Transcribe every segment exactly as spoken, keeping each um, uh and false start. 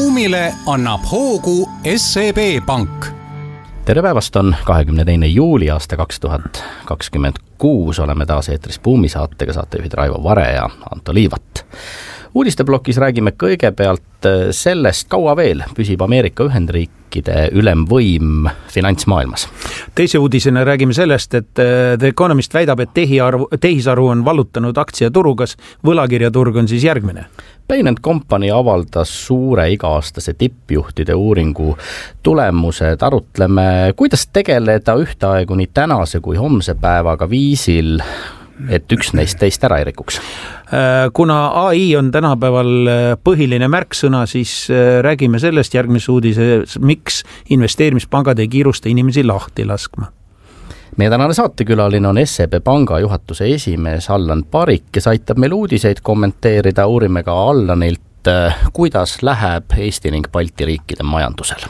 buumile annab hoogu S E B Pank. Tere päevast, on kahekümne teine juuli aasta kaks tuhat kakskümmend kuus. Oleme taas eetris Buumi saatega, saatejuhid Raivo Vare ja Anto Liivat. Uudisteblokis räägime kõigepealt sellest, kaua veel püsib Ameerika Ühendriikide ülemvõim finantsmaailmas. Teise uudisena räägime sellest, et The Economist väidab, et tehisaru on vallutanud aktsiaturgu, kas võlakirjaturg on siis järgmine. Bain and Company avaldas suure iga-aastase tippjuhtide uuringu tulemused. Arutleme, kuidas tegeleda ühtaegu nii tänase kui homse päevaga viisil, et üks neist teist ära ei rikuks. Kuna A I on tänapäeval põhiline märksõna, siis räägime sellest järgmises uudises, miks investeerimispangad ei kiirusta inimesi lahti laskma. Meie tänane saatekülaline on S E B Panga juhatuse esimees Allan Parik, kes aitab meil uudiseid kommenteerida. Uurime ka Allanilt, kuidas läheb Eesti ning Balti riikide majandusel.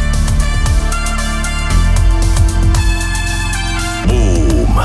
Boom!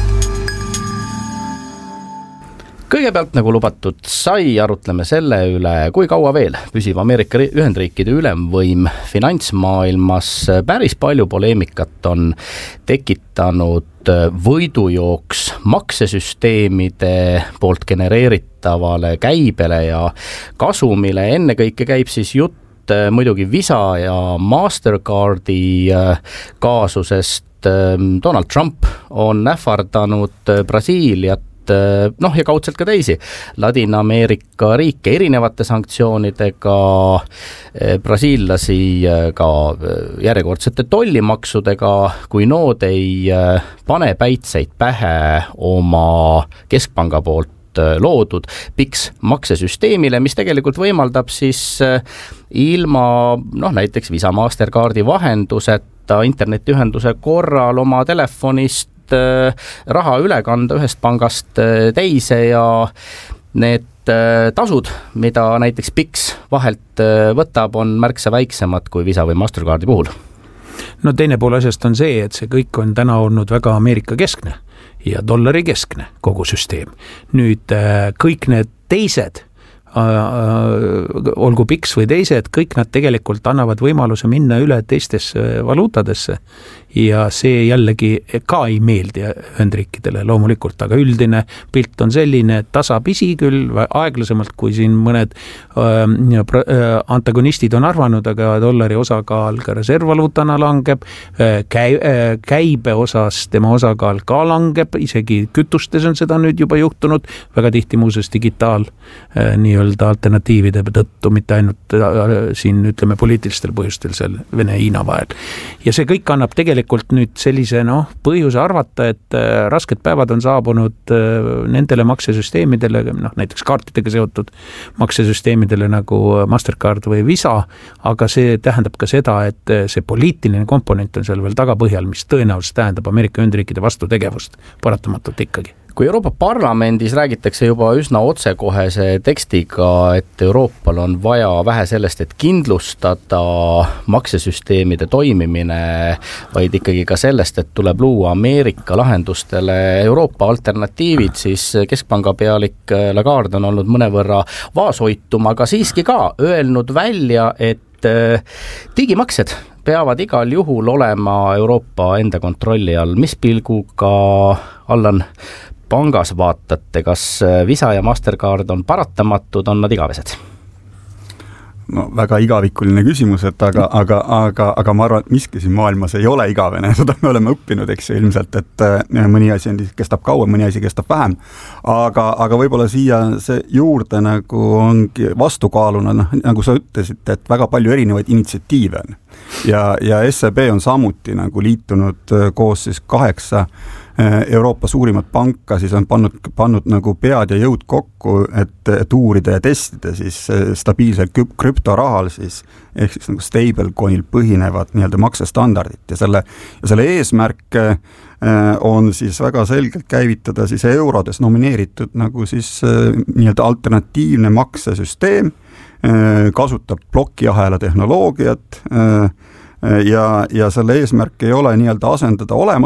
Kõigepealt, nagu lubatud sai, arutleme selle üle, kui kaua veel püsib Ameerika Ühendriikide ülemvõim finantsmaailmas. Päris palju poleemikat on tekitanud võidujooks maksesüsteemide poolt genereeritavale käibele ja kasumile. Ennekõike käib siis jutt muidugi Visa ja Mastercardi kaasusest. Donald Trump on ähvardanud Brasiiliat, noh ja kaudselt ka teisi Ladina-Ameerika riike erinevate sanktsioonidega, brasiillasi ka järjekordsete tollimaksudega, kui nood ei pane päitseid pähe oma keskpanga poolt loodud P I X maksesüsteemile, mis tegelikult võimaldab siis ilma noh, näiteks Visa Mastercardi vahenduseta internetiühenduse korral oma telefonist raha üle kanda ühest pangast teise ja need tasud, mida näiteks P I X vahelt võtab, on märksa väiksemad kui Visa või Mastercardi puhul. No teine pool asjast on see, et see kõik on täna olnud väga Ameerika keskne ja dollari keskne kogu süsteem. Nüüd kõik need teised, olgu P I X või teised, kõik nad tegelikult annavad võimaluse minna üle teistesse valuutadesse ja see jällegi ka ei meeldi Ühendriikidele loomulikult, aga üldine pilt on selline, et tasapisi küll aeglasemalt, kui siin mõned äh, antagonistid on arvanud, aga dollari osakaal ka reservvaluutana langeb, käi, käibe osas tema osakaal ka langeb, isegi kütustes on seda nüüd juba juhtunud, väga tihti muuses digitaal nii-öelda alternatiivide tõttu, mitte ainult siin ütleme poliitilistel põhjustel seal Vene-Hiina vahel. Ja see kõik annab tegelikult nüüd sellise noh, põhjuse arvata, et rasked päevad on saabunud nendele maksesüsteemidele, noh, näiteks kaartidega seotud maksesüsteemidele nagu Mastercard või Visa, aga see tähendab ka seda, et see poliitiline komponent on seal veel tagapõhjal, mis tõenäoliselt tähendab Ameerika Ühendriikide vastutegevust paratamatult ikkagi. Kui Euroopa Parlamendis räägitakse juba üsna otsekohese tekstiga, et Euroopal on vaja vähe sellest, et kindlustada maksesüsteemide toimimine, vaid ikkagi ka sellest, et tuleb luua Ameerika lahendustele Euroopa alternatiivid, siis keskpanga pealik Lagarde on olnud mõnevõrra vaoshoitum, aga siiski ka öelnud välja, et digimaksed peavad igal juhul olema Euroopa enda kontrolli all. Mis pilguga, Allan, pangas vaatate, kas Visa ja Mastercard on paratamatud, on nad igavesed? No väga igavikuline küsimus, et aga, aga, aga, aga ma arvan, et miski siin maailmas ei ole igavene, seda me oleme õppinud, eks ilmselt, et mõni asi kestab kauem, mõni asi kestab vähem, aga, aga võib-olla siia see juurde nagu ongi vastukaaluna, noh, nagu sa ütlesid, et väga palju erinevaid initsiatiive on ja, ja S E B on samuti nagu liitunud koos siis kaheksa Euroopa suurimat panka, siis on pannud, pannud nagu pead ja jõud kokku, et, et uurida ja testida siis stabiilselt krüptorahal siis, ehk siis nagu stablecoinil põhinevad nii-öelda maksestandardit ja selle, ja selle eesmärk on siis väga selgelt käivitada siis eurodes nomineeritud nagu siis nii-öelda alternatiivne maksesüsteem, kasutab plokiahela tehnoloogiat ja, ja selle eesmärk ei ole nii-öelda asendada olema